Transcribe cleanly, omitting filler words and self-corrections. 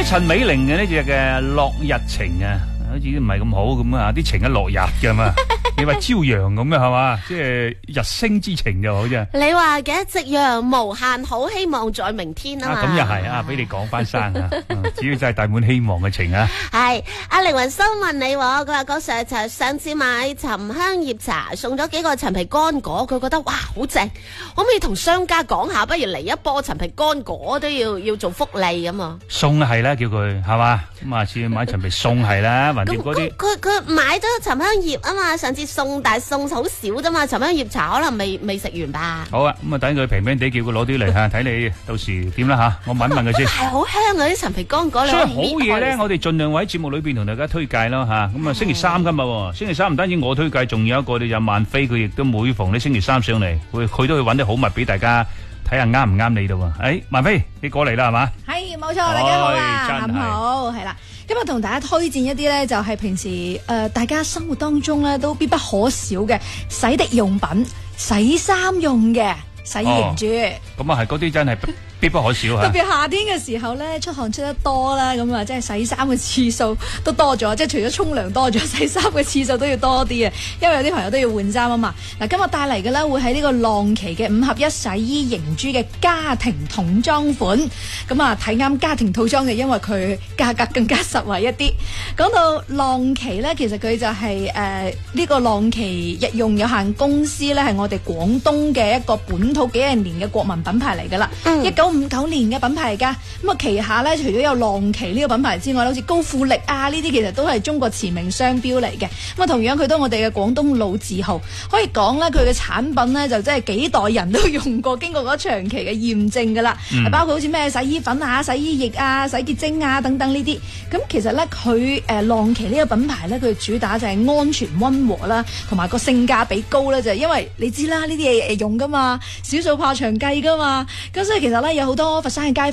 陳美玲嘅呢隻嘅落日情啊，好似唔係咁好咁啊，啲情一落日嘅嘛。你話朝陽咁嘅係嘛，即係日升之情就好啫。 你話嘅夕陽無限好，希望在明天啊嘛。 咁又係啊，俾你講翻生啊，主要真係帶滿希望嘅情啊。 係阿凌雲修問你，佢話嗰時上次買沉香葉茶，送咗幾個陳皮乾果，佢覺得哇好正，可唔可以同商家講下，不如嚟一波陳皮乾果都要做福利咁啊？ 送係啦，叫佢係嘛，咁下次買陳皮送係啦，橫掂嗰啲。 佢買咗沉香葉啊嘛，上次送，但係送好少啫嘛，沉香葉茶可能未食完吧。 好啊，咁啊等佢平平地叫佢攞啲嚟吓，睇你到時點啦吓，我問一問佢先。 係好香啊啲陳皮乾果， 所以好嘢咧，我哋盡量喺節目裏邊同大家推介咯吓。咁啊星期三今日，星期三唔單止我推介，仲有一個就萬飛，佢亦都每逢啲星期三上嚟，佢都會揾啲好物俾大家睇下啱唔啱你度啊。誒，萬飛你過嚟啦係嘛？ 係冇錯，大家好啊，咁好係啦。今日同大家推薦一啲咧，就係平時大家生活當中咧都必不可少嘅洗滌用品、洗衫用嘅洗衣凝珠。 咁啊係嗰啲真係必不可少特別夏天嘅時候咧，出汗出得多啦，咁啊，即係洗衫嘅次數都多咗，即係除咗沖涼多咗，洗衫嘅次數都要多啲啊！因為有啲朋友都要換衫啊嘛。嗱，今日帶嚟嘅咧會喺呢個浪奇嘅5合1洗衣凝珠嘅家庭桶裝款，咁啊睇啱家庭套裝嘅，因為佢價格更加實惠一啲。講到浪奇咧，其實佢就係呢個浪奇日用有限公司咧，係我哋廣東嘅一個本土幾十年嘅國民品牌嚟噶啦。1959年嘅品牌嚟噶，咁啊旗下咧除咗有浪奇呢個品牌之外，好似高富力啊呢啲其實都係中國馳名商標嚟嘅。咁啊同樣佢都我哋嘅廣東老字號，可以講咧佢嘅產品咧就真係幾代人都用過，經過咗長期嘅驗證噶啦，包括好似咩洗衣粉啊、洗衣液啊、洗潔精啊等等呢啲。咁其實咧佢浪奇呢個品牌咧，佢主打就係安全溫和啦，同埋個性價比高咧，就係因為你知啦，呢啲嘢用噶嘛，少數怕長計噶嘛，咁所以其實咧有好多佛山嘅街